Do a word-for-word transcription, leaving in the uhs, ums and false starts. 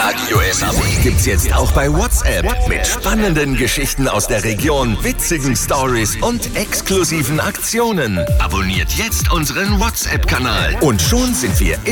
Radio S A B gibt's jetzt auch bei WhatsApp. Mit spannenden Geschichten aus der Region, witzigen Stories und exklusiven Aktionen. Abonniert jetzt unseren WhatsApp-Kanal. Und schon sind wir